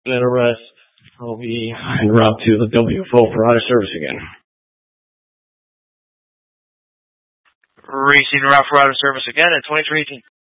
And then the rest will be en route to the WFO for out of service again. Racing route for out of service again at 2318.